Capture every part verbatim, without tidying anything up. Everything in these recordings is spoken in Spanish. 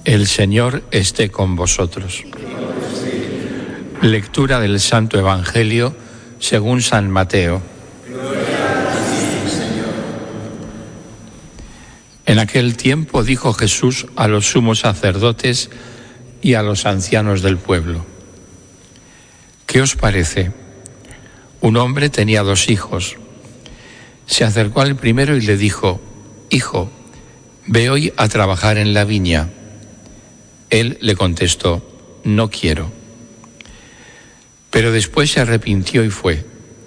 El Señor esté con vosotros. Lectura del Santo Evangelio según San Mateo. En aquel tiempo dijo Jesús a los sumos sacerdotes y a los ancianos del pueblo: ¿Qué os parece? Un hombre tenía dos hijos. Se acercó al primero y le dijo: Hijo, ve hoy a trabajar en la viña. Él le contestó: No quiero. Pero después se arrepintió y fue.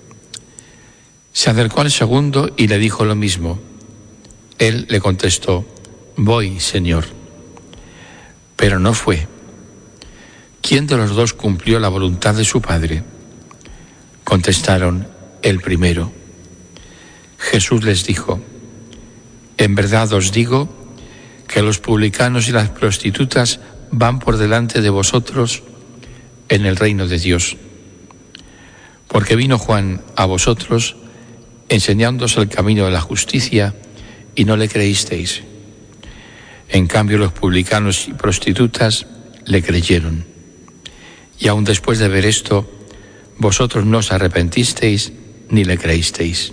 Se acercó al segundo y le dijo lo mismo. Él le contestó: Voy, Señor. Pero no fue. ¿Quién de los dos cumplió la voluntad de su padre? Contestaron: el primero. Jesús les dijo: En verdad os digo que los publicanos y las prostitutas van por delante de vosotros en el reino de Dios. Porque vino Juan a vosotros enseñándoos el camino de la justicia y no le creísteis. En cambio, los publicanos y prostitutas le creyeron. Y aun después de ver esto, vosotros no os arrepentisteis ni le creísteis.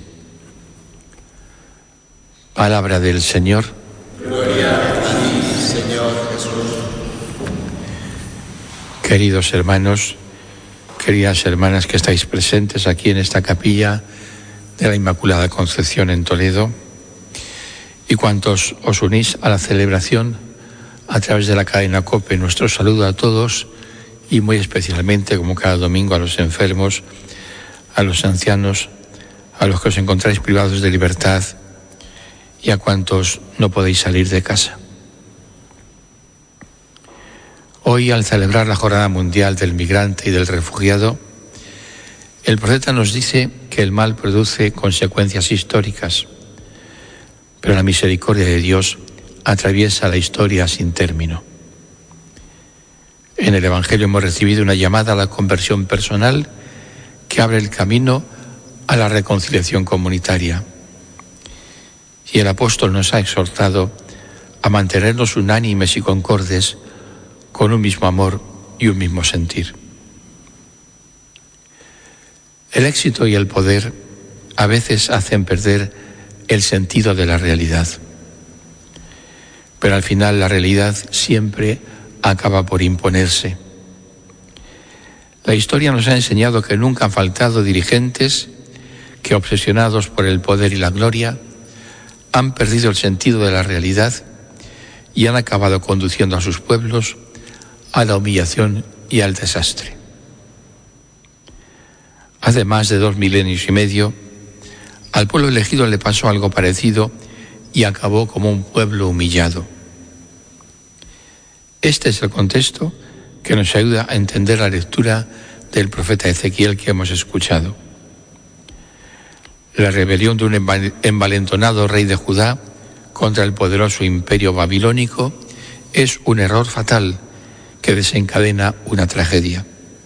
Palabra del Señor. Gloria a ti, Señor Jesús. Queridos hermanos, queridas hermanas que estáis presentes aquí en esta capilla de la Inmaculada Concepción en Toledo, y cuantos os unís a la celebración a través de la cadena COPE, nuestro saludo a todos y muy especialmente, como cada domingo, a los enfermos, a los ancianos, a los que os encontráis privados de libertad y a cuantos no podéis salir de casa. Hoy, al celebrar la Jornada Mundial del Migrante y del Refugiado, el profeta nos dice que el mal produce consecuencias históricas, pero la misericordia de Dios atraviesa la historia sin término. En el Evangelio hemos recibido una llamada a la conversión personal que abre el camino a la reconciliación comunitaria. Y el apóstol nos ha exhortado a mantenernos unánimes y concordes con un mismo amor y un mismo sentir. El éxito y el poder a veces hacen perder el sentido de la realidad, pero al final la realidad siempre acaba por imponerse. La historia nos ha enseñado que nunca han faltado dirigentes que, obsesionados por el poder y la gloria, han perdido el sentido de la realidad y han acabado conduciendo a sus pueblos a la humillación y al desastre. Hace más de dos milenios y medio, al pueblo elegido le pasó algo parecido y acabó como un pueblo humillado. Este es el contexto que nos ayuda a entender la lectura del profeta Ezequiel que hemos escuchado. La rebelión de un envalentonado rey de Judá contra el poderoso imperio babilónico es un error fatal que desencadena una tragedia.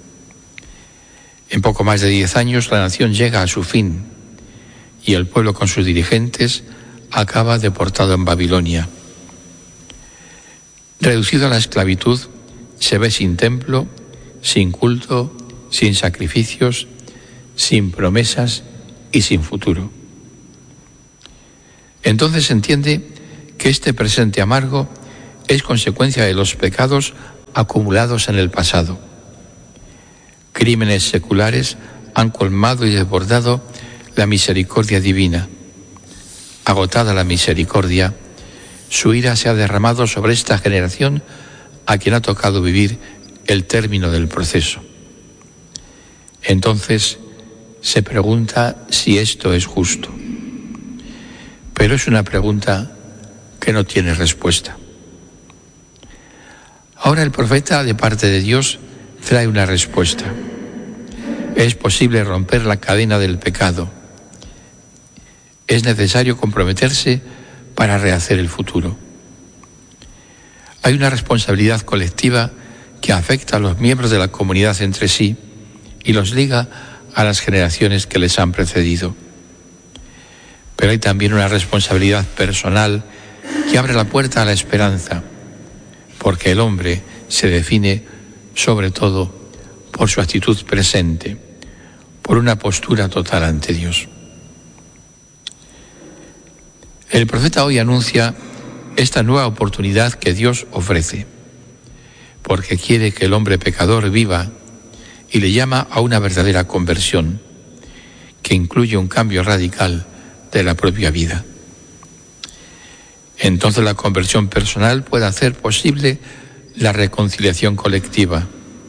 En poco más de diez años la nación llega a su fin y el pueblo con sus dirigentes acaba deportado en Babilonia. Reducido a la esclavitud, se ve sin templo, sin culto, sin sacrificios, sin promesas y sin futuro. Entonces se entiende que este presente amargo es consecuencia de los pecados acumulados en el pasado. Crímenes seculares han colmado y desbordado la misericordia divina. Agotada la misericordia, su ira se ha derramado sobre esta generación a quien ha tocado vivir el término del proceso. Entonces se pregunta si esto es justo. Pero es una pregunta que no tiene respuesta. Ahora el profeta, de parte de Dios, trae una respuesta. Es posible romper la cadena del pecado. Es necesario comprometerse para rehacer el futuro. Hay una responsabilidad colectiva que afecta a los miembros de la comunidad entre sí y los liga a las generaciones que les han precedido. Pero hay también una responsabilidad personal que abre la puerta a la esperanza, porque el hombre se define sobre todo por su actitud presente, por una postura total ante Dios. El profeta hoy anuncia esta nueva oportunidad que Dios ofrece, porque quiere que el hombre pecador viva y le llama a una verdadera conversión, que incluye un cambio radical de la propia vida. Entonces la conversión personal puede hacer posible la reconciliación colectiva.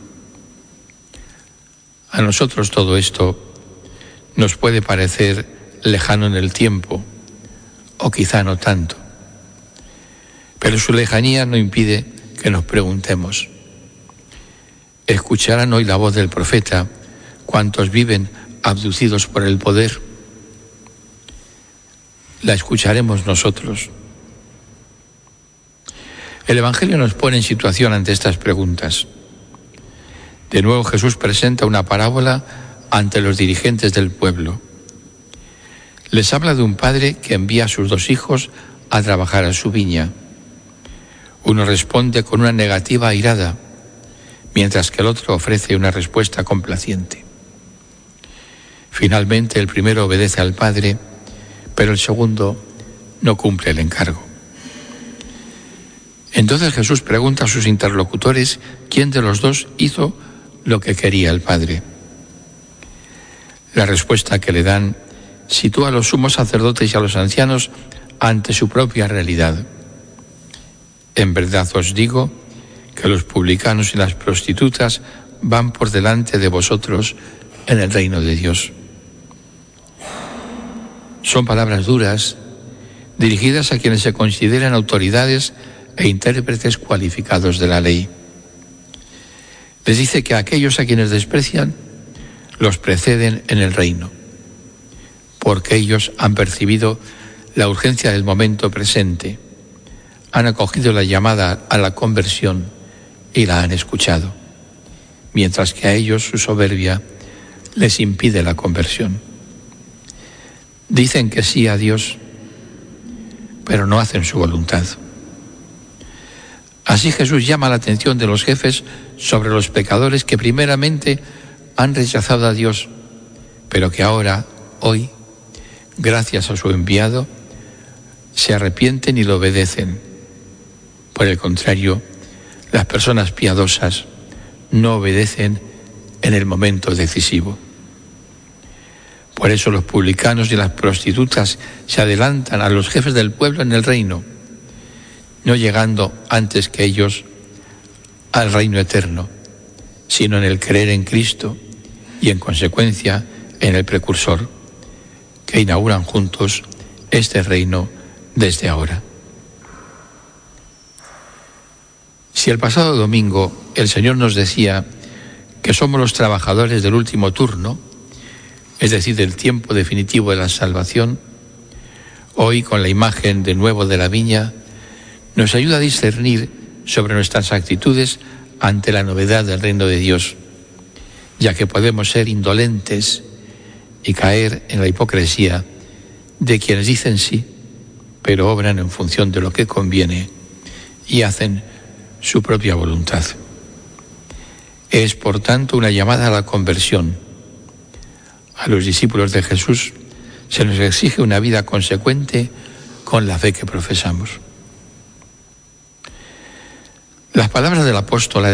A nosotros todo esto nos puede parecer lejano en el tiempo, o quizá no tanto, pero su lejanía no impide que nos preguntemos: ¿escucharán hoy la voz del profeta cuantos viven abducidos por el poder? ¿La escucharemos nosotros? El Evangelio nos pone en situación ante estas preguntas. De nuevo Jesús presenta una parábola ante los dirigentes del pueblo. Les habla de un padre que envía a sus dos hijos a trabajar a su viña. Uno responde con una negativa airada, mientras que el otro ofrece una respuesta complaciente. Finalmente el primero obedece al padre, pero el segundo no cumple el encargo. Entonces Jesús pregunta a sus interlocutores quién de los dos hizo lo que quería el Padre. La respuesta que le dan sitúa a los sumos sacerdotes y a los ancianos ante su propia realidad. En verdad os digo que los publicanos y las prostitutas van por delante de vosotros en el reino de Dios. Son palabras duras, dirigidas a quienes se consideran autoridades e intérpretes cualificados de la ley. Les dice que a aquellos a quienes desprecian los preceden en el reino, porque ellos han percibido la urgencia del momento presente, han acogido la llamada a la conversión y la han escuchado, mientras que a ellos su soberbia les impide la conversión. Dicen que sí a Dios, pero no hacen su voluntad. Así Jesús llama la atención de los jefes sobre los pecadores que primeramente han rechazado a Dios, pero que ahora, hoy, gracias a su enviado, se arrepienten y lo obedecen. Por el contrario, las personas piadosas no obedecen en el momento decisivo. Por eso los publicanos y las prostitutas se adelantan a los jefes del pueblo en el reino, no llegando antes que ellos al reino eterno, sino en el creer en Cristo y en consecuencia en el precursor, que inauguran juntos este reino desde ahora. Si el pasado domingo el Señor nos decía que somos los trabajadores del último turno, es decir, del tiempo definitivo de la salvación, hoy con la imagen de nuevo de la viña, nos ayuda a discernir sobre nuestras actitudes ante la novedad del reino de Dios, ya que podemos ser indolentes y caer en la hipocresía de quienes dicen sí, pero obran en función de lo que conviene y hacen su propia voluntad. Es, por tanto, una llamada a la conversión. A los discípulos de Jesús se nos exige una vida consecuente con la fe que profesamos. Las palabras del apóstol